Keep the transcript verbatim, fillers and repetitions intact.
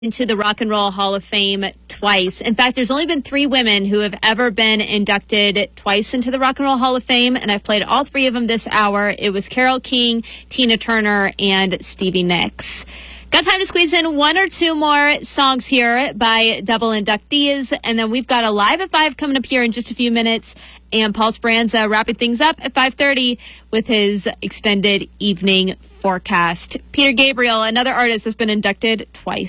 into the Rock and Roll Hall of Fame twice. In fact, there's only been three women who have ever been inducted twice into the Rock and Roll Hall of Fame, and I've played all three of them this hour. It was Carole King, Tina Turner, and Stevie Nicks. Got time to squeeze in one or two more songs here by double inductees, and then we've got a Live at five coming up here in just a few minutes, and Paul Speranza wrapping things up at five thirty with his extended evening forecast. Peter Gabriel, another artist that's been inducted twice.